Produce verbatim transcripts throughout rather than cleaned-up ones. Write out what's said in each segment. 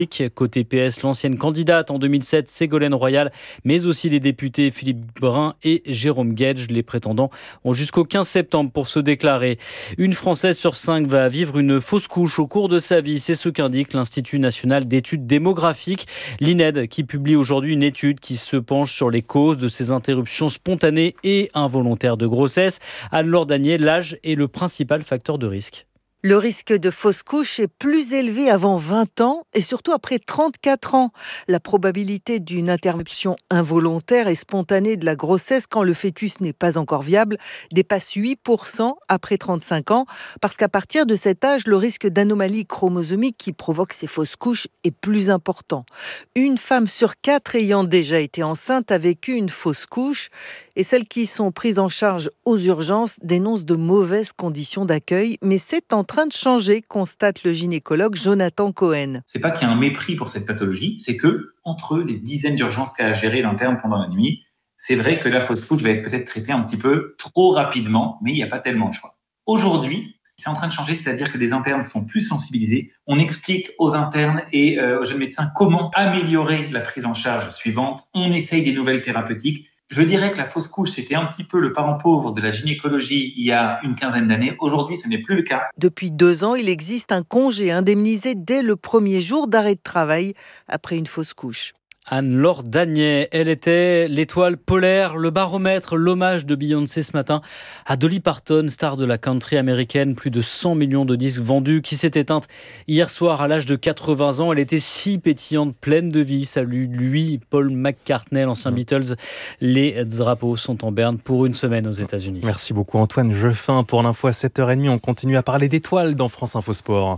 Côté P S, l'ancienne candidate en deux mille sept, Ségolène Royal, mais aussi les députés Philippe Brun et Jérôme Guedj. Les prétendants ont jusqu'au quinze septembre pour se déclarer. Une Française sur cinq va vivre une fausse couche au cours de sa vie. C'est ce qu'indique l'Institut national d'études démographiques, l'I N E D, qui publie aujourd'hui une étude qui se penche sur les causes de ces interruptions spontanées et involontaires de grossesse. Anne-Laure Danier, l'âge est le principal facteur de risque. Le risque de fausse couche est plus élevé avant vingt ans et surtout après trente-quatre ans. La probabilité d'une interruption involontaire et spontanée de la grossesse quand le fœtus n'est pas encore viable dépasse huit pour cent après trente-cinq ans parce qu'à partir de cet âge, le risque d'anomalie chromosomique qui provoque ces fausses couches est plus important. Une femme sur quatre ayant déjà été enceinte a vécu une fausse couche et celles qui sont prises en charge aux urgences dénoncent de mauvaises conditions d'accueil, mais c'est en train de changer, constate le gynécologue Jonathan Cohen. C'est pas qu'il y a un mépris pour cette pathologie, c'est que entre les dizaines d'urgences qu'a à gérer l'interne pendant la nuit, c'est vrai que la fausse couche va être peut-être traitée un petit peu trop rapidement, mais il n'y a pas tellement de choix. Aujourd'hui, c'est en train de changer, c'est-à-dire que les internes sont plus sensibilisés. On explique aux internes et euh, aux jeunes médecins comment améliorer la prise en charge suivante. On essaye des nouvelles thérapeutiques. Je dirais que la fausse couche, c'était un petit peu le parent pauvre de la gynécologie il y a une quinzaine d'années. Aujourd'hui, ce n'est plus le cas. Depuis deux ans, il existe un congé indemnisé dès le premier jour d'arrêt de travail après une fausse couche. Anne-Laure Danier, elle était l'étoile polaire, le baromètre, l'hommage de Beyoncé ce matin à Dolly Parton, star de la country américaine, plus de cent millions de disques vendus, qui s'est éteinte hier soir à l'âge de quatre-vingts ans. Elle était si pétillante, pleine de vie. Salut lui, Paul McCartney, l'ancien Beatles. Les drapeaux sont en berne pour une semaine aux États-Unis. Merci beaucoup Antoine Jeffin pour l'info à sept heures trente. On continue à parler d'étoiles dans France Info Sport.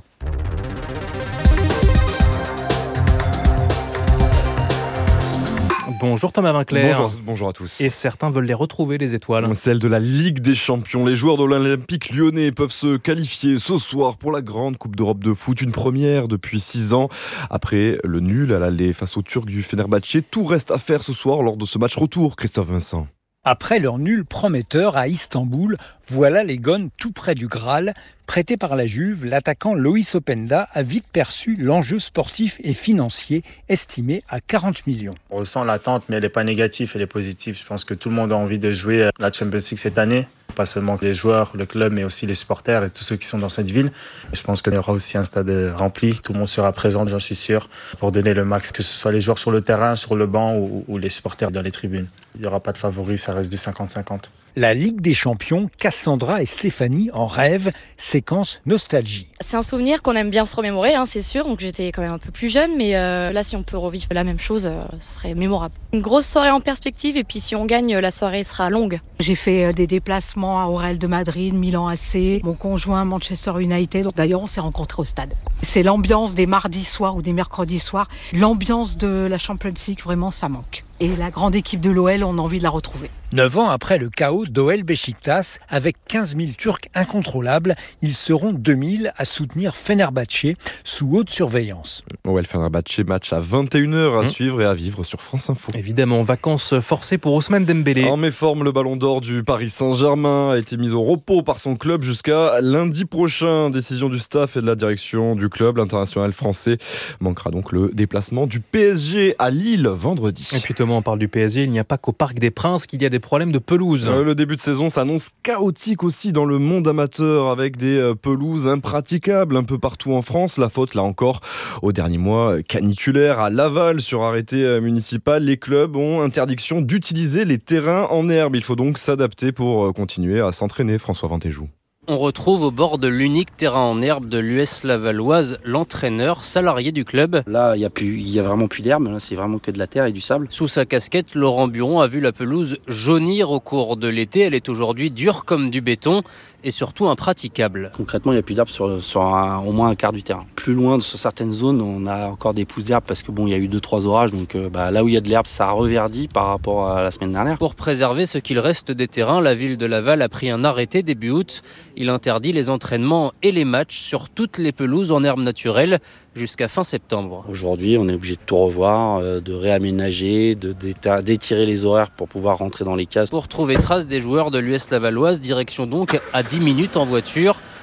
Bonjour Thomas Vinclair. Bonjour, bonjour à tous. Et certains veulent les retrouver, les étoiles. Celle de la Ligue des Champions. Les joueurs de l'Olympique lyonnais peuvent se qualifier ce soir pour la grande Coupe d'Europe de foot. Une première depuis six ans. Après le nul à l'aller face aux Turcs du Fenerbahçe, tout reste à faire ce soir lors de ce match retour. Christophe Vincent. Après leur nul prometteur à Istanbul, voilà les Gones tout près du Graal. Prêté par la Juve, l'attaquant Loïs Openda a vite perçu l'enjeu sportif et financier estimé à quarante millions. On ressent l'attente, mais elle n'est pas négative, elle est positive. Je pense que tout le monde a envie de jouer la Champions League cette année. Pas seulement les joueurs, le club, mais aussi les supporters et tous ceux qui sont dans cette ville. Et je pense qu'il y aura aussi un stade rempli. Tout le monde sera présent, j'en suis sûr, pour donner le max, que ce soit les joueurs sur le terrain, sur le banc ou, ou les supporters dans les tribunes. Il n'y aura pas de favoris, ça reste du cinquante cinquante. La Ligue des Champions, Cassandra et Stéphanie en rêvent, séquence nostalgie. C'est un souvenir qu'on aime bien se remémorer, hein, c'est sûr. Donc j'étais quand même un peu plus jeune, mais euh, là, si on peut revivre la même chose, euh, ce serait mémorable. Une grosse soirée en perspective, et puis si on gagne, la soirée sera longue. J'ai fait des déplacements au Real de Madrid, Milan A C, mon conjoint Manchester United. D'ailleurs, on s'est rencontrés au stade. C'est l'ambiance des mardis soirs ou des mercredis soirs. L'ambiance de la Champions League, vraiment, ça manque. Et la grande équipe de l'O L, on a envie de la retrouver. Neuf ans après le chaos d'O L Beşiktaş, avec quinze mille Turcs incontrôlables, ils seront deux mille à soutenir Fenerbahçe sous haute surveillance. O L Fenerbahçe, match à vingt et une heures à mmh. suivre et à vivre sur France Info. Évidemment, vacances forcées pour Ousmane Dembélé. En méforme, le ballon d'or du Paris Saint-Germain a été mis au repos par son club jusqu'à lundi prochain. Décision du staff et de la direction du club. L'international français manquera donc le déplacement du P S G à Lille vendredi. Et puis Thomas, on parle du P S G, il n'y a pas qu'au Parc des Princes qu'il y a des problèmes de pelouse. Euh, le début de saison s'annonce chaotique aussi dans le monde amateur avec des euh, pelouses impraticables un peu partout en France. La faute, là encore, au dernier mois caniculaire à Laval sur arrêté euh, municipal. Les clubs ont interdiction d'utiliser les terrains en herbe. Il faut donc s'adapter pour euh, continuer à s'entraîner. François Ventéjou. On retrouve au bord de l'unique terrain en herbe de l'U S Lavalloise l'entraîneur salarié du club. Là, il y a plus, il y a vraiment plus d'herbe. Là, c'est vraiment que de la terre et du sable. Sous sa casquette, Laurent Buron a vu la pelouse jaunir au cours de l'été. Elle est aujourd'hui dure comme du béton et surtout impraticable. Concrètement, il n'y a plus d'herbe sur, sur un, au moins un quart du terrain. Plus loin, sur certaines zones, on a encore des pousses d'herbe parce que bon, il y a eu deux trois orages. Donc euh, bah, là où il y a de l'herbe, ça reverdit par rapport à la semaine dernière. Pour préserver ce qu'il reste des terrains, la ville de Laval a pris un arrêté début août. Il interdit les entraînements et les matchs sur toutes les pelouses en herbe naturelle jusqu'à fin septembre. Aujourd'hui, on est obligé de tout revoir, euh, de réaménager, de, d'étirer les horaires pour pouvoir rentrer dans les cases. Pour trouver trace des joueurs de l'U S Lavalloise, direction donc à dix minutes en voiture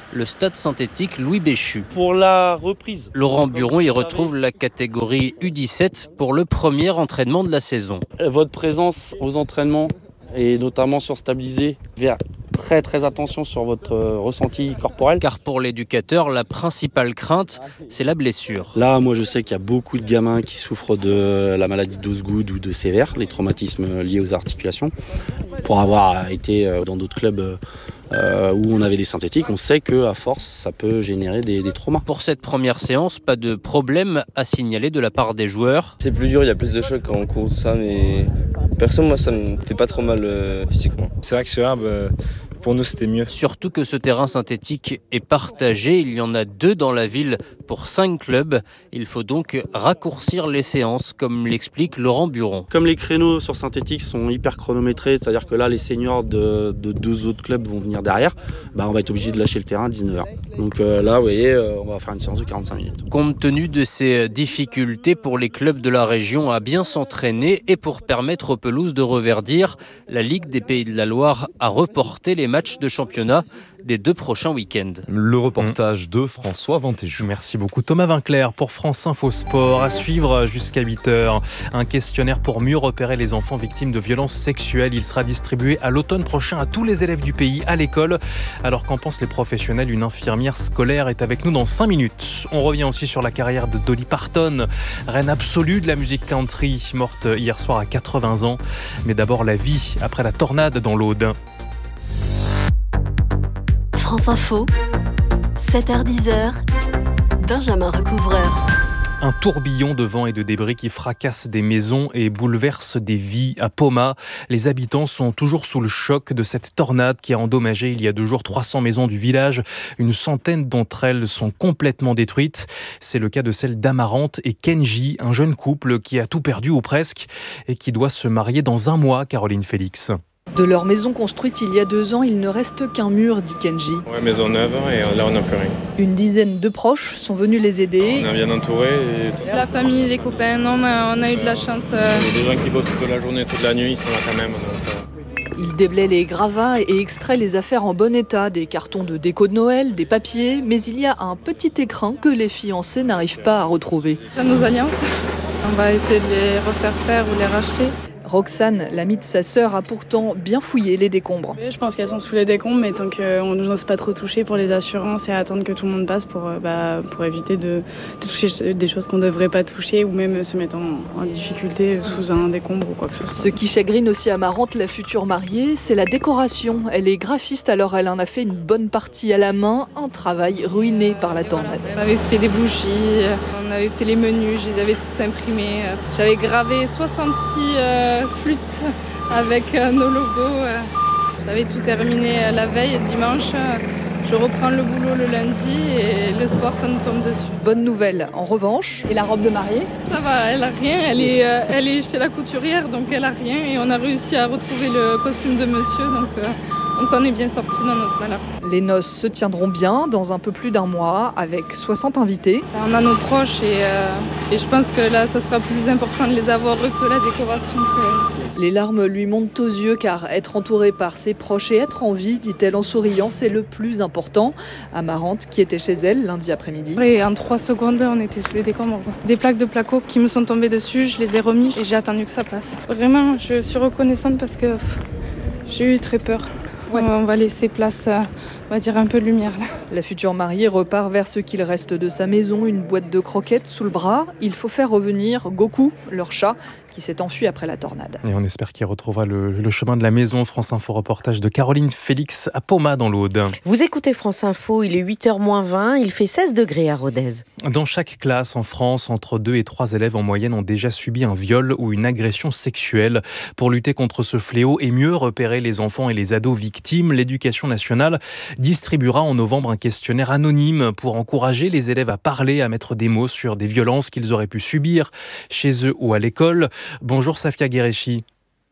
le stade synthétique Louis Béchu. Pour la reprise, Laurent Buron y retrouve la catégorie U dix-sept pour le premier entraînement de la saison. votre présence aux entraînements et notamment sur stabiliser, faire très très attention sur votre euh, ressenti corporel. Car pour l'éducateur, la principale crainte, c'est la blessure. Là, moi je sais qu'il y a beaucoup de gamins qui souffrent de la maladie d'Osgood ou de sévère, les traumatismes liés aux articulations. Pour avoir été dans d'autres clubs euh, où on avait des synthétiques, on sait qu'à force, ça peut générer des, des traumas. Pour cette première séance, pas de problème à signaler de la part des joueurs. C'est plus dur, il y a plus de chocs quand on court, tout ça, mais perso, moi ça me fait pas trop mal euh, physiquement. C'est vrai que sur herbe, euh, pour nous c'était mieux. Surtout que ce terrain synthétique est partagé, il y en a deux dans la ville pour cinq clubs. Il faut donc raccourcir les séances, comme l'explique Laurent Buron. Comme les créneaux sur synthétique sont hyper chronométrés, c'est-à-dire que là les seniors de, de deux autres clubs vont venir derrière, bah, on va être obligé de lâcher le terrain à dix-neuf heures. Donc euh, là, vous voyez, euh, on va faire une séance de quarante-cinq minutes. Compte tenu de ces difficultés pour les clubs de la région à bien s'entraîner et pour permettre aux pelouses de reverdir, la Ligue des Pays de la Loire a reporté les matchs de championnat des deux prochains week-ends. Le reportage mmh. de François Ventéjou. Merci beaucoup Thomas Vinclair pour France Info Sport. À suivre jusqu'à huit heures. Un questionnaire pour mieux repérer les enfants victimes de violences sexuelles. Il sera distribué à l'automne prochain à tous les élèves du pays à l'école. Alors qu'en pensent les professionnels? Une infirmière scolaire est avec nous dans cinq minutes. On revient aussi sur la carrière de Dolly Parton, reine absolue de la musique country, morte hier soir à quatre-vingts ans. Mais d'abord la vie après la tornade dans l'Aude. France Info, sept heures dix, Benjamin Recouvreur. Un tourbillon de vent et de débris qui fracasse des maisons et bouleverse des vies. À Poma, les habitants sont toujours sous le choc de cette tornade qui a endommagé il y a deux jours trois cents maisons du village. Une centaine d'entre elles sont complètement détruites. C'est le cas de celle d'Amarante et Kenji, un jeune couple qui a tout perdu ou presque et qui doit se marier dans un mois, Caroline Félix. De leur maison construite il y a deux ans, il ne reste qu'un mur, dit Kenji. Ouais, maison neuve et là on n'a plus rien. Une dizaine de proches sont venus les aider. On est bien entouré. Et... La famille, les copains, non, mais on a eu de la chance. Euh... Il y a des gens qui bossent toute la journée, toute la nuit, ils sont là quand même. Donc, euh... Il déblaie les gravats et extrait les affaires en bon état, des cartons de déco de Noël, des papiers, mais il y a un petit écrin que les fiancés n'arrivent pas à retrouver. C'est nos alliances, on va essayer de les refaire faire ou les racheter. Roxane, l'amie de sa sœur, a pourtant bien fouillé les décombres. Je pense qu'elles sont sous les décombres, mais tant qu'on n'ose pas trop toucher pour les assurances et attendre que tout le monde passe pour, bah, pour éviter de, de toucher des choses qu'on ne devrait pas toucher ou même se mettre en, en difficulté sous un décombre ou quoi que ce soit. Ce qui chagrine aussi Amarante, la future mariée, c'est la décoration. Elle est graphiste, alors elle en a fait une bonne partie à la main, un travail ruiné par la tornade. On avait fait des bougies, on avait fait les menus, je les avais toutes imprimées. J'avais gravé soixante-six... Euh, flûte avec euh, nos logos. Euh. J'avais tout terminé la veille, dimanche. Je reprends le boulot le lundi et le soir ça nous tombe dessus. Bonne nouvelle, en revanche. Et la robe de mariée? Ça va, elle a rien, elle est, euh, elle est chez la couturière donc elle a rien et on a réussi à retrouver le costume de monsieur donc euh, on s'en est bien sorti dans notre malheur. Les noces se tiendront bien dans un peu plus d'un mois avec soixante invités. On a nos proches et, euh, et je pense que là ça sera plus important de les avoir eux que la décoration. Que... Les larmes lui montent aux yeux car être entourée par ses proches et être en vie, dit-elle en souriant, c'est le plus important. Amarante qui était chez elle lundi après-midi. Et en trois secondes on était sous les décombres. Des plaques de placo qui me sont tombées dessus, je les ai remis et j'ai attendu que ça passe. Vraiment je suis reconnaissante parce que pff, j'ai eu très peur. Ouais. On va laisser place à, on va dire, un peu de lumière là. La future mariée repart vers ce qu'il reste de sa maison, une boîte de croquettes sous le bras. Il faut faire revenir Goku, leur chat, qui s'est enfui après la tornade. Et on espère qu'il retrouvera le, le chemin de la maison. France Info reportage de Caroline Félix à Poma dans l'Aude. Vous écoutez France Info, il est huit heures moins vingt, il fait seize degrés à Rodez. Dans chaque classe en France, entre deux et trois élèves en moyenne ont déjà subi un viol ou une agression sexuelle. Pour lutter contre ce fléau et mieux repérer les enfants et les ados victimes, l'Éducation nationale distribuera en novembre un questionnaire anonyme pour encourager les élèves à parler, à mettre des mots sur des violences qu'ils auraient pu subir chez eux ou à l'école. Bonjour Safia Guerechi.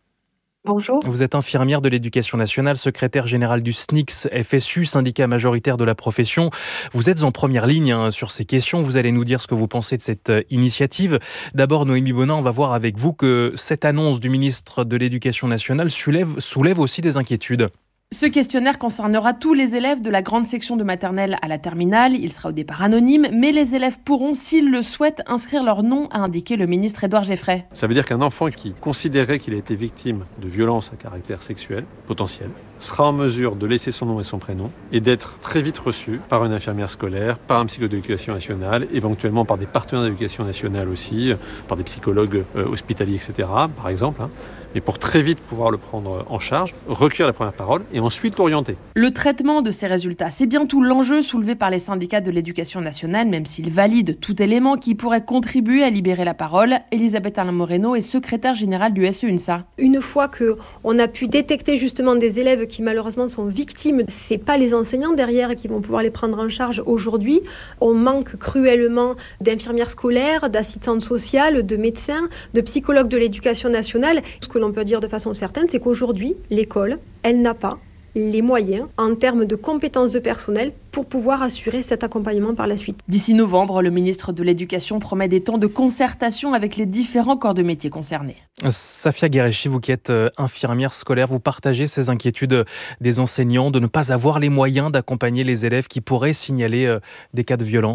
Bonjour. Vous êtes infirmière de l'Éducation nationale, secrétaire générale du S N I C F S U, syndicat majoritaire de la profession. Vous êtes en première ligne hein, sur ces questions. Vous allez nous dire ce que vous pensez de cette euh, initiative. D'abord, Noémie Bonin, on va voir avec vous que cette annonce du ministre de l'Éducation nationale soulève, soulève aussi des inquiétudes. Ce questionnaire concernera tous les élèves de la grande section de maternelle à la terminale. Il sera au départ anonyme, mais les élèves pourront, s'ils le souhaitent, inscrire leur nom, a indiqué le ministre Édouard Geffray. Ça veut dire qu'un enfant qui considérait qu'il a été victime de violences à caractère sexuel potentiel sera en mesure de laisser son nom et son prénom et d'être très vite reçu par une infirmière scolaire, par un psychologue d'éducation nationale, éventuellement par des partenaires d'éducation nationale aussi, par des psychologues euh, hospitaliers, et cetera, par exemple. Hein. Mais pour très vite pouvoir le prendre en charge, recueillir la première parole et ensuite l'orienter. Le traitement de ces résultats, c'est bien tout l'enjeu soulevé par les syndicats de l'éducation nationale, même s'ils valident tout élément qui pourrait contribuer à libérer la parole. Elisabeth Alain Moreno est secrétaire générale du S E U N S A. Une fois qu'on a pu détecter justement des élèves qui malheureusement sont victimes, c'est pas les enseignants derrière qui vont pouvoir les prendre en charge aujourd'hui. On manque cruellement d'infirmières scolaires, d'assistantes sociales, de médecins, de psychologues de l'éducation nationale. Ce que l'on peut dire de façon certaine, c'est qu'aujourd'hui, l'école, elle n'a pas les moyens en termes de compétences de personnel pour pouvoir assurer cet accompagnement par la suite. D'ici novembre, le ministre de l'Éducation promet des temps de concertation avec les différents corps de métiers concernés. Safia Guerechi, vous qui êtes infirmière scolaire, vous partagez ces inquiétudes des enseignants de ne pas avoir les moyens d'accompagner les élèves qui pourraient signaler des cas de violence ?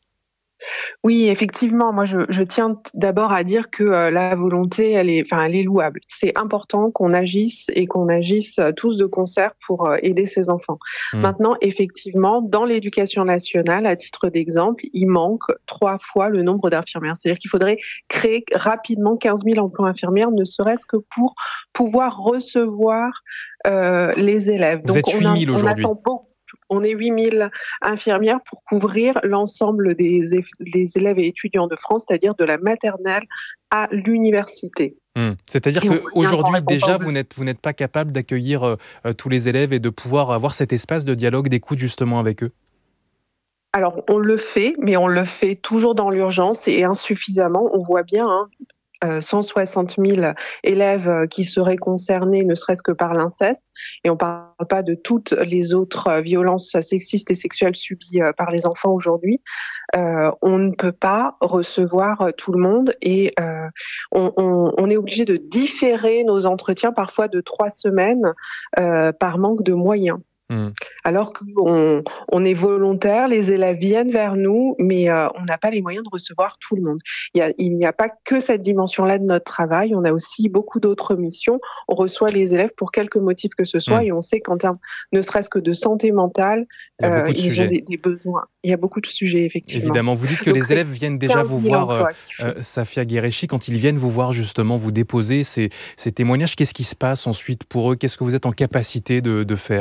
Oui, effectivement, moi je, je tiens d'abord à dire que euh, la volonté, elle est, enfin, elle est louable. C'est important qu'on agisse et qu'on agisse tous de concert pour euh, aider ces enfants. Mmh. Maintenant, effectivement, dans l'éducation nationale, à titre d'exemple, il manque trois fois le nombre d'infirmières. C'est-à-dire qu'il faudrait créer rapidement quinze mille emplois infirmières, ne serait-ce que pour pouvoir recevoir euh, les élèves. Vous Donc, êtes huit mille on, a, aujourd'hui. on attend beaucoup. On est huit mille infirmières pour couvrir l'ensemble des, des élèves et étudiants de France, c'est-à-dire de la maternelle à l'université. Mmh. C'est-à-dire et qu'aujourd'hui, déjà, vous n'êtes, vous n'êtes pas capable d'accueillir euh, tous les élèves et de pouvoir avoir cet espace de dialogue, d'écoute justement avec eux ? Alors, on le fait, mais on le fait toujours dans l'urgence et insuffisamment. On voit bien... Hein, Euh, cent soixante mille élèves qui seraient concernés ne serait-ce que par l'inceste et on ne parle pas de toutes les autres violences sexistes et sexuelles subies par les enfants aujourd'hui. Euh, on ne peut pas recevoir tout le monde et euh, on, on, on est obligé de différer nos entretiens parfois de trois semaines euh, par manque de moyens. Mmh. Alors qu'on on est volontaire, les élèves viennent vers nous, mais euh, on n'a pas les moyens de recevoir tout le monde. Il, y a, il n'y a pas que cette dimension-là de notre travail, on a aussi beaucoup d'autres missions. On reçoit les élèves pour quelque motif que ce soit mmh. et on sait qu'en termes ne serait-ce que de santé mentale, il euh, de ils ont des, des besoins. Il y a beaucoup de sujets, effectivement. Évidemment, vous dites que Donc, les élèves viennent déjà vous voir, euh, euh, Safia Guerechi, quand ils viennent vous voir justement, vous déposer ces, ces témoignages, qu'est-ce qui se passe ensuite pour eux ? Qu'est-ce que vous êtes en capacité de, de faire ?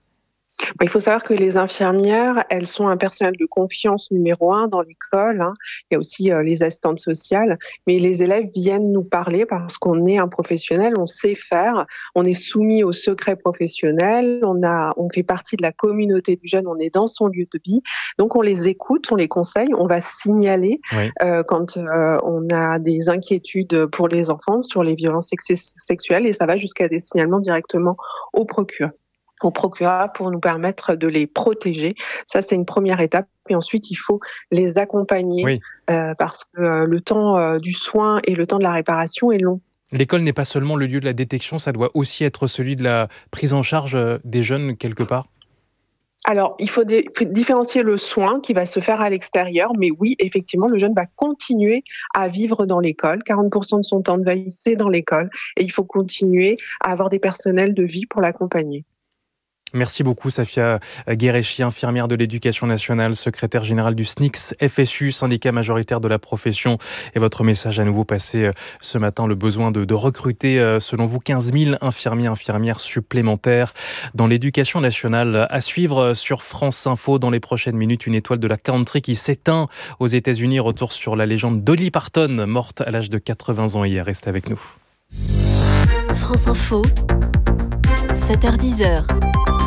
Il faut savoir que les infirmières, elles sont un personnel de confiance numéro un dans l'école. Hein. Il y a aussi euh, les assistantes sociales. Mais les élèves viennent nous parler parce qu'on est un professionnel, on sait faire. On est soumis au secret professionnel. On, a, on fait partie de la communauté du jeune. On est dans son lieu de vie. Donc, on les écoute, on les conseille. On va signaler oui. euh, quand euh, on a des inquiétudes pour les enfants sur les violences sex- sexuelles. Et ça va jusqu'à des signalements directement au procureur. au procureur pour nous permettre de les protéger. Ça, c'est une première étape. Et ensuite, il faut les accompagner oui. euh, parce que euh, le temps euh, du soin et le temps de la réparation est long. L'école n'est pas seulement le lieu de la détection, ça doit aussi être celui de la prise en charge des jeunes quelque part ? Alors, il faut dé- différencier le soin qui va se faire à l'extérieur, mais oui, effectivement, le jeune va continuer à vivre dans l'école. quarante pour cent de son temps de veille, c'est dans l'école. Et il faut continuer à avoir des personnels de vie pour l'accompagner. Merci beaucoup Safia Guerechi, infirmière de l'éducation nationale, secrétaire générale du S N I C S F S U, syndicat majoritaire de la profession. Et votre message à nouveau passé ce matin, le besoin de, de recruter, selon vous, quinze mille infirmiers, infirmières supplémentaires dans l'éducation nationale. À suivre sur France Info dans les prochaines minutes, une étoile de la country qui s'éteint aux États-Unis. Retour sur la légende Dolly Parton, morte à l'âge de quatre-vingts ans hier. Restez avec nous. France Info, sept heures dix.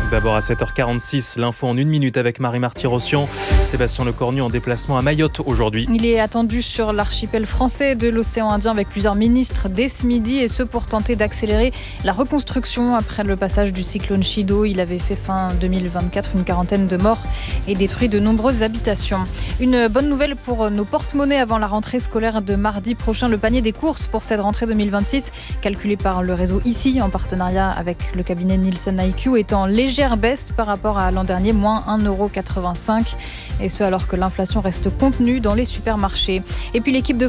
D'abord à sept heures quarante-six, l'info en une minute avec Marie-Marty Rossian. Sébastien Lecornu en déplacement à Mayotte aujourd'hui. Il est attendu sur l'archipel français de l'océan Indien avec plusieurs ministres dès ce midi et ce pour tenter d'accélérer la reconstruction après le passage du cyclone Chido. Il avait fait fin deux mille vingt-quatre une quarantaine de morts et détruit de nombreuses habitations. Une bonne nouvelle pour nos porte-monnaies avant la rentrée scolaire de mardi prochain. Le panier des courses pour cette rentrée deux mille vingt-six, calculé par le réseau ici en partenariat avec le cabinet Nielsen I Q, est en légère baisse par rapport à l'an dernier, moins un euro quatre-vingt-cinq. Et ce alors que l'inflation reste contenue dans les supermarchés. Et puis l'équipe de